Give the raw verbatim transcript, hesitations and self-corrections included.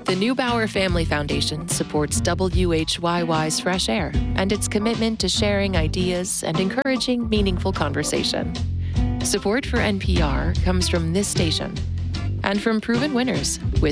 The Neubauer Family Foundation supports W H Y Y's Fresh Air and its commitment to sharing ideas and encouraging meaningful conversation. Support for N P R comes from this station and from proven winners with